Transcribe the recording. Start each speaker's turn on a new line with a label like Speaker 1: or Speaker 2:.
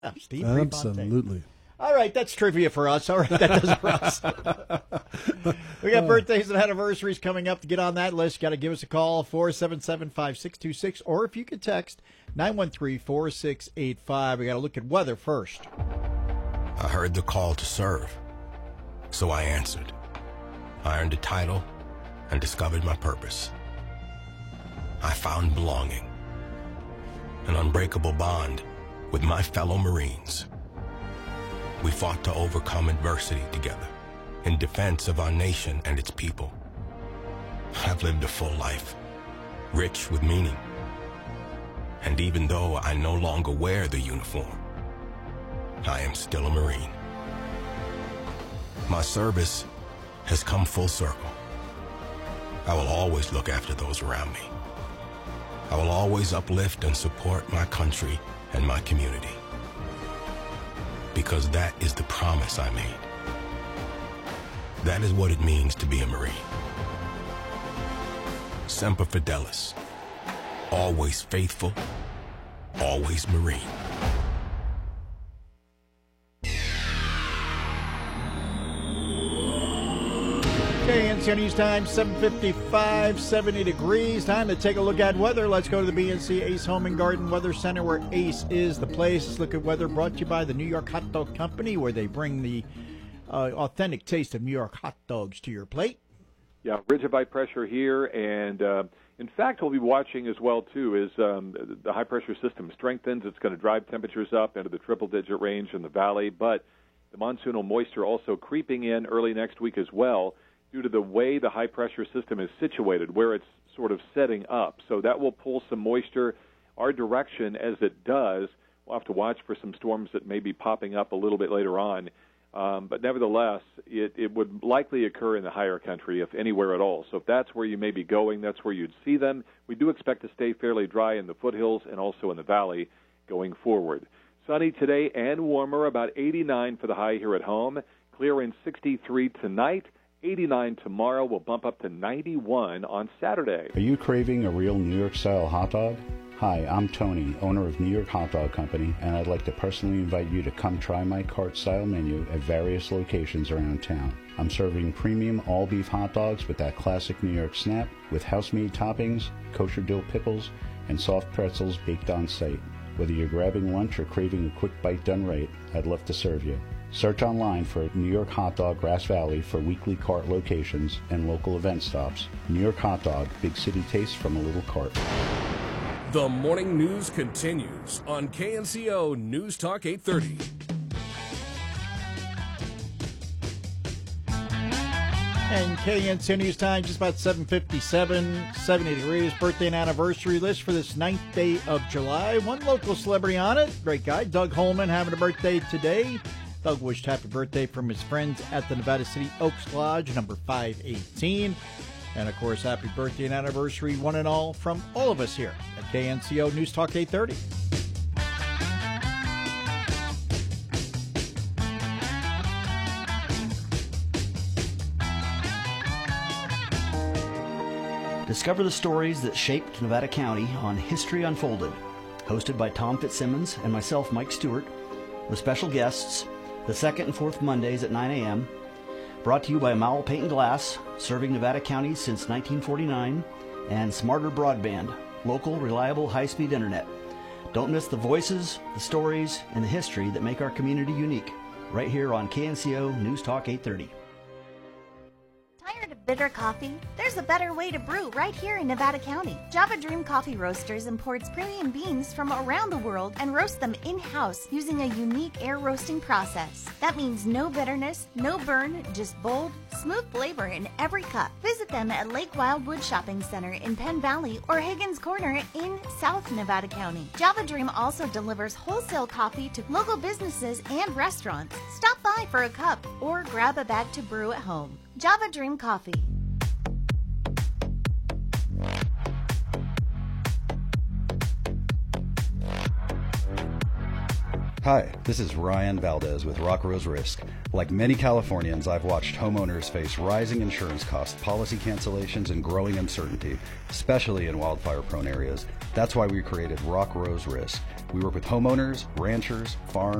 Speaker 1: Steve Prefontaine.
Speaker 2: Absolutely.
Speaker 1: All right, that's trivia for us. All right, that does it for us. We got birthdays and anniversaries coming up. To get on that list, you got to give us a call, 477-5626, or if you could text 913-4685. We got to look at weather first.
Speaker 3: I heard the call to serve, so I answered. I earned a title and discovered my purpose. I found belonging, an unbreakable bond with my fellow Marines. We fought to overcome adversity together in defense of our nation and its people. I've lived a full life, rich with meaning. And even though I no longer wear the uniform, I am still a Marine. My service has come full circle. I will always look after those around me. I will always uplift and support my country and my community. Because that is the promise I made. That is what it means to be a Marine. Semper Fidelis. Always faithful, always Marine.
Speaker 1: Okay, NCO News Time, 7:55, 70 degrees. Time to take a look at weather. Let's go to the BNC Ace Home and Garden Weather Center, where Ace is the place. Let's look at weather brought to you by the New York Hot Dog Company, where they bring the authentic taste of New York hot dogs to your plate.
Speaker 4: Yeah, ridge of high pressure here, and in fact, we'll be watching as well, too, as the high-pressure system strengthens. It's going to drive temperatures up into the triple-digit range in the valley, but the monsoonal moisture also creeping in early next week as well, due to the way the high-pressure system is situated, where it's sort of setting up. So that will pull some moisture our direction as it does. We'll have to watch for some storms that may be popping up a little bit later on. But nevertheless, it would likely occur in the higher country, if anywhere at all. So if that's where you may be going, that's where you'd see them. We do expect to stay fairly dry in the foothills and also in the valley going forward. Sunny today and warmer, about 89 for the high here at home. Clear and 63 tonight. 89 tomorrow. Will bump up to 91 on Saturday.
Speaker 5: Are you craving a real New York-style hot dog? Hi, I'm Tony, owner of New York Hot Dog Company, and I'd like to personally invite you to come try my cart-style menu at various locations around town. I'm serving premium all-beef hot dogs with that classic New York snap, with house-made toppings, kosher dill pickles, and soft pretzels baked on site. Whether you're grabbing lunch or craving a quick bite done right, I'd love to serve you. Search online for New York Hot Dog Grass Valley for weekly cart locations and local event stops. New York Hot Dog, big city taste from a little cart.
Speaker 6: The morning news continues on KNCO News Talk 830.
Speaker 1: And KNCO News Time, just about 7:57, 70 degrees. Birthday and anniversary list for this 9th day of July. One local celebrity on it. Great guy, Doug Holman, having a birthday today. Doug wished happy birthday from his friends at the Nevada City Oaks Lodge, number 518. And, of course, happy birthday and anniversary, one and all, from all of us here at KNCO News Talk 830.
Speaker 7: Discover the stories that shaped Nevada County on History Unfolded, hosted by Tom Fitzsimmons and myself, Mike Stewart, with special guests the second and fourth Mondays at 9 a.m., brought to you by Mowell Paint and Glass, serving Nevada County since 1949, and Smarter Broadband, local, reliable, high-speed internet. Don't miss the voices, the stories, and the history that make our community unique, right here on KNCO News Talk 830.
Speaker 8: Tired of bitter coffee? There's a better way to brew right here in Nevada County. Java Dream Coffee Roasters imports premium beans from around the world and roasts them in-house using a unique air roasting process. That means no bitterness, no burn, just bold, smooth flavor in every cup. Visit them at Lake Wildwood Shopping Center in Penn Valley or Higgins Corner in South Nevada County. Java Dream also delivers wholesale coffee to local businesses and restaurants. Stop by for a cup or grab a bag to brew at home. Java Dream Coffee.
Speaker 2: Hi, this is Ryan Valdez with Rock Rose Risk. Like many Californians, I've watched homeowners face rising insurance costs, policy cancellations, and growing uncertainty, especially in wildfire-prone areas. That's why we created Rock Rose Risk. We work with homeowners, ranchers, farms,